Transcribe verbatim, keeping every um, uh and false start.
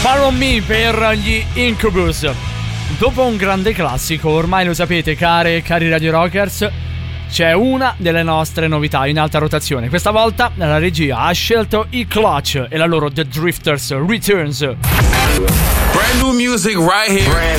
Follow Me per gli Incubus. Dopo un grande classico, ormai lo sapete care e cari Radio Rockers, c'è una delle nostre novità in alta rotazione. Questa volta la regia ha scelto i Clutch e la loro The Drifters Returns. Brand new music right here.